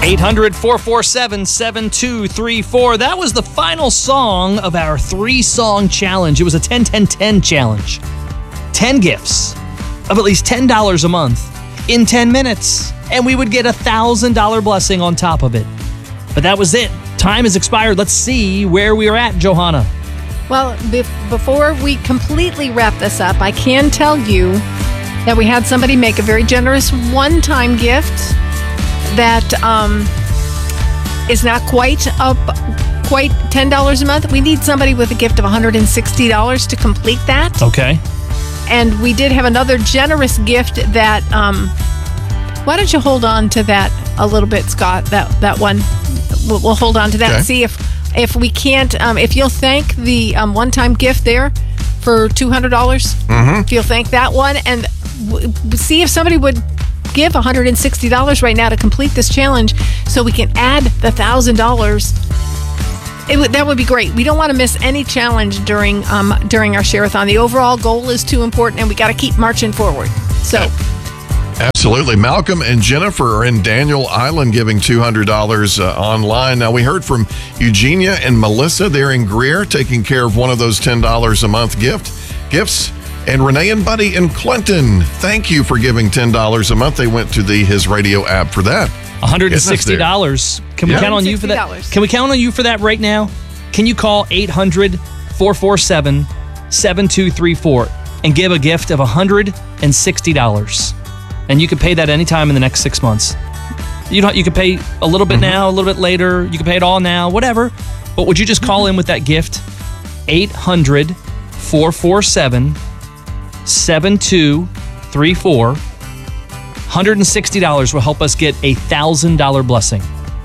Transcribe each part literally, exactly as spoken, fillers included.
eight hundred, four four seven, seven two three four. That was the final song of our three-song challenge. It was a ten ten ten challenge. ten gifts of at least ten dollars a month in ten minutes. And we would get a one thousand dollars blessing on top of it. But that was it. Time has expired. Let's see where we are at, Johanna. Well, be- before we completely wrap this up, I can tell you that we had somebody make a very generous one-time gift that um, is not quite up, quite ten dollars a month. We need somebody with a gift of one hundred sixty dollars to complete that. Okay. And we did have another generous gift that, um, why don't you hold on to that a little bit, Scott, that, that one. We'll, we'll hold on to that okay. and see if, if we can't, um, if you'll thank the um, one-time gift there for two hundred dollars, mm-hmm. if you'll thank that one, and w- see if somebody would give one hundred sixty dollars right now to complete this challenge so we can add the one thousand dollars. It would, that would be great. We don't want to miss any challenge during um, during our share-a-thon. The overall goal is too important, and we got to keep marching forward. So, absolutely. Malcolm and Jennifer are in Daniel Island giving two hundred dollars uh, online. Now, we heard from Eugenia and Melissa. They're in Greer taking care of one of those ten dollars a month gift gifts. And Renee and Buddy in Clinton, thank you for giving ten dollars a month. They went to the His Radio app for that. one hundred sixty dollars. Can we yeah. count on you for that? Can we count on you for that right now? Can you call eight hundred, four four seven, seven two three four and give a gift of one hundred sixty dollars? And you can pay that anytime in the next six months. You don't. You can pay a little bit mm-hmm. now, a little bit later. You can pay it all now, whatever. But would you just call in with that gift? eight hundred, four four seven, seven two three four. one hundred sixty dollars will help us get a one thousand dollars blessing.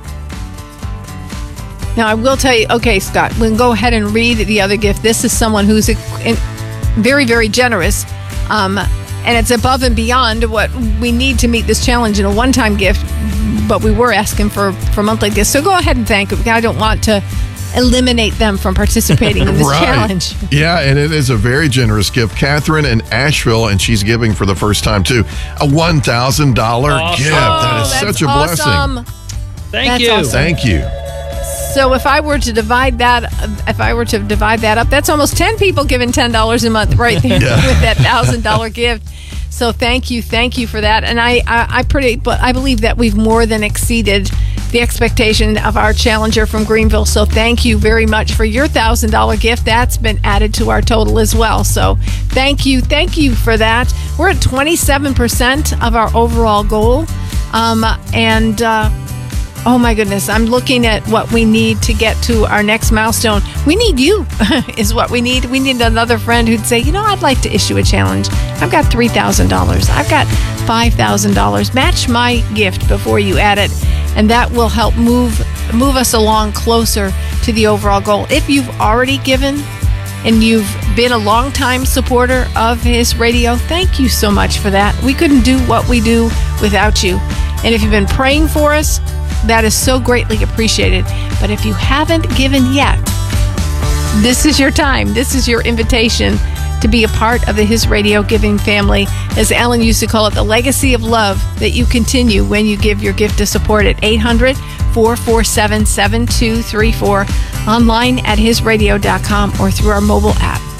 now I will tell you, okay, Scott, we'll go ahead and read the other gift. This is someone who's a, a, very, very generous, um, and it's above and beyond what we need to meet this challenge in a one-time gift, but we were asking for, for monthly gifts. So go ahead and thank them. I don't want to eliminate them from participating in this right. challenge. Yeah, and it is a very generous gift. Catherine in Asheville, and she's giving for the first time, too. A one thousand dollars awesome. gift. Oh, that is that's such a awesome. blessing. Thank That's you. awesome. Thank you. So if I were to divide that, if I were to divide that up, that's almost ten people giving ten dollars a month right there Yeah. with that one thousand dollars gift. So thank you, thank you for that. And I, I, I pretty, but I believe that we've more than exceeded the expectation of our challenger from Greenville. So thank you very much for your one thousand dollars gift. That's been added to our total as well. So thank you, thank you for that. We're at twenty-seven percent of our overall goal. Um, and, uh, oh my goodness, I'm looking at what we need to get to our next milestone. We need you, is what we need. We need another friend who'd say, you know, I'd like to issue a challenge. I've got three thousand dollars. I've got five thousand dollars. Match my gift before you add it. And that will help move move us along closer to the overall goal. If you've already given and you've been a longtime supporter of His Radio, thank you so much for that. We couldn't do what we do without you. And if you've been praying for us, that is so greatly appreciated. But if you haven't given yet, this is your time. This is your invitation to be a part of the His Radio giving family. As Ellen used to call it, the legacy of love that you continue when you give your gift to support at eight hundred, four four seven, seven two three four, online at his radio dot com or through our mobile app.